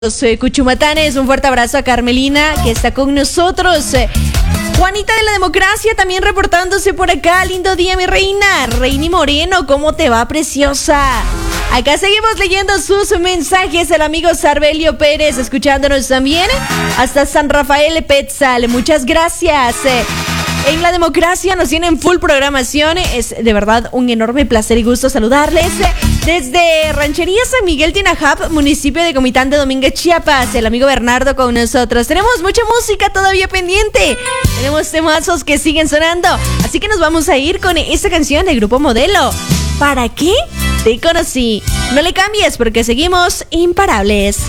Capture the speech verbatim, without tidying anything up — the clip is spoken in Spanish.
Los eh, Cuchumatanes, un fuerte abrazo a Carmelina que está con nosotros. Eh, Juanita de la Democracia también reportándose por acá. Lindo día, mi reina. Reini Moreno, ¿cómo te va, preciosa? Acá seguimos leyendo sus mensajes. El amigo Sarbelio Pérez escuchándonos también hasta San Rafael Petzal. Muchas gracias. Eh, En la Democracia nos tienen full programación. Es de verdad un enorme placer y gusto saludarles. Desde Ranchería San Miguel Tinajap, municipio de Comitán de Domínguez, Chiapas, el amigo Bernardo con nosotros. Tenemos mucha música todavía pendiente. Tenemos temazos que siguen sonando. Así que nos vamos a ir con esta canción del Grupo Modelo. ¿Para qué te conocí? No le cambies porque seguimos imparables.